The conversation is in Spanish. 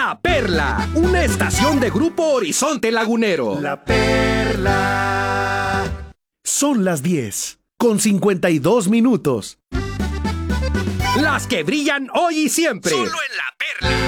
La Perla, una estación de Grupo Horizonte Lagunero. La Perla. Son las 10:52. Las que brillan hoy y siempre. Solo en La Perla.